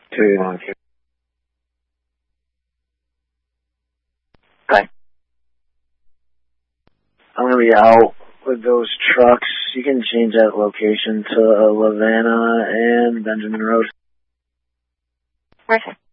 281. Okay. I'm going to be out with those trucks. You can change that location to Lavana and Benjamin Road. Okay.